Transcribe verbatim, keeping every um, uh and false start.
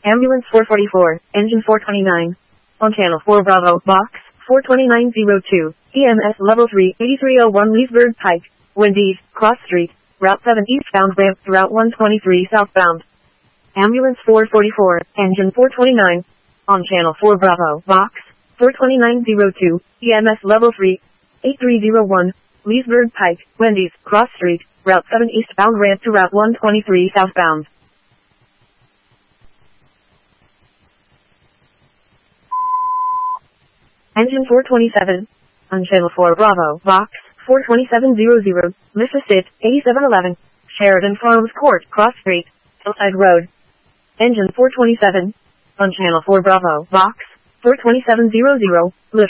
Ambulance four forty-four, engine four twenty-nine. On channel four Bravo, box four twenty-nine oh two, E M S level three, eighty-three oh one Leesburg Pike, Wendy's, Cross Street, Route seven eastbound ramp to Route one twenty-three southbound. Ambulance four forty-four, engine four twenty-nine. On channel four Bravo, box four twenty-nine oh two, E M S level three, eighty-three oh one, Leesburg Pike, Wendy's, Cross Street, Route seven eastbound ramp to Route one twenty-three southbound. Engine four twenty-seven. On channel four Bravo, box four twenty-seven hundred, Mississippi, eighty-seven eleven, Sheridan Farms Court, Cross Street, Hillside Road. Engine four twenty-seven. On channel four Bravo, box four twenty-seven hundred,